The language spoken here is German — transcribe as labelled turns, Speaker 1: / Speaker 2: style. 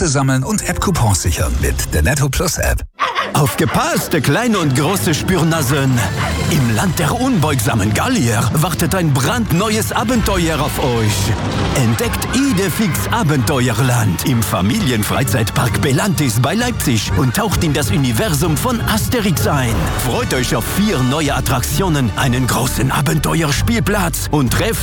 Speaker 1: Punkte sammeln und App-Coupons sichern mit der Netto Plus App.
Speaker 2: Aufgepasst, kleine und große Spürnasen! Im Land der unbeugsamen Gallier wartet ein brandneues Abenteuer auf euch. Entdeckt Idefix Abenteuerland im Familienfreizeitpark Belantis bei Leipzig und taucht in das Universum von Asterix ein. Freut euch auf 4 neue Attraktionen, einen großen Abenteuerspielplatz und trefft